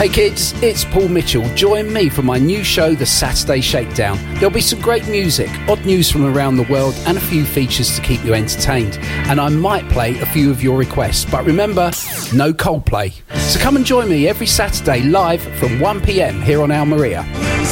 Hey kids, it's Paul Mitchell. Join me for my new show, The Saturday Shakedown. There'll be some great music, odd news from around the world, and a few features to keep you entertained. And I might play a few of your requests, but remember, no Coldplay. So come and join me every Saturday live from 1 p.m. here on Al Maria.